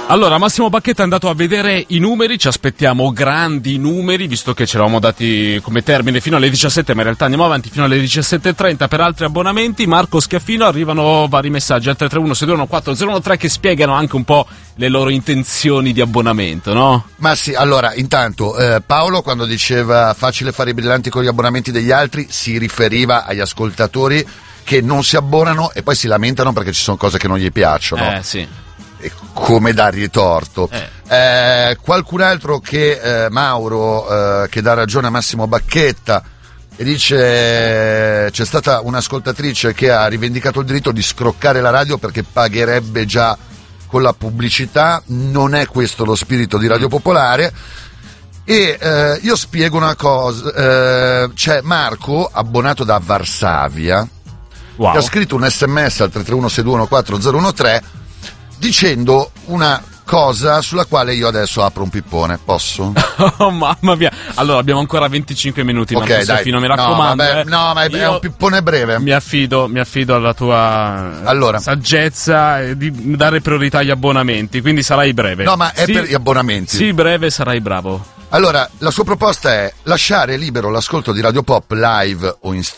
Allora, Massimo Bacchetta è andato a vedere i numeri, ci aspettiamo grandi numeri, visto che ce l'avevamo dati come termine fino alle 17, ma in realtà andiamo avanti fino alle 17.30 per altri abbonamenti. Marco Schiaffino, arrivano vari messaggi al 331-621-4013 che spiegano anche un po' le loro intenzioni di abbonamento, no? Ma sì, allora, intanto, Paolo quando diceva facile fare i brillanti con gli abbonamenti degli altri, si riferiva agli ascoltatori che non si abbonano e poi si lamentano perché ci sono cose che non gli piacciono. Sì. Come dargli torto. Qualcun altro che Mauro che dà ragione a Massimo Bacchetta e dice c'è stata un'ascoltatrice che ha rivendicato il diritto di scroccare la radio perché pagherebbe già con la pubblicità. Non è questo lo spirito di Radio Popolare. E io spiego una cosa, c'è Marco, abbonato da Varsavia, Wow. che ha scritto un SMS al 331-621-4013 dicendo una cosa sulla quale io adesso apro un pippone. Posso? Oh mamma mia. Allora abbiamo ancora 25 minuti, Ok, Marco dai. Schiaffino, mi raccomando. No, ma è un pippone breve. Mi affido alla tua saggezza di dare priorità agli abbonamenti, quindi sarai breve. No, ma è per gli abbonamenti. Sì, breve, sarai bravo. Allora, la sua proposta è lasciare libero l'ascolto di Radio Pop live o in